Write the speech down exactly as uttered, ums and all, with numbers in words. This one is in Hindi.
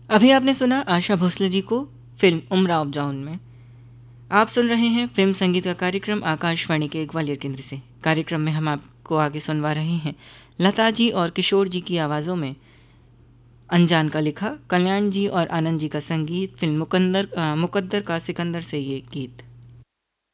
अभी आपने सुना आशा भोसले जी को फिल्म उमराव जाऊन में। आप सुन रहे हैं फिल्म संगीत का कार्यक्रम आकाशवाणी के ग्वालियर केंद्र से। कार्यक्रम में हम आपको आगे सुनवा रहे हैं लता जी और किशोर जी की आवाज़ों में अनजान का लिखा, कल्याण जी और आनंद जी का संगीत, फिल्म मुकंदर मुकद्दर का सिकंदर से ये गीत।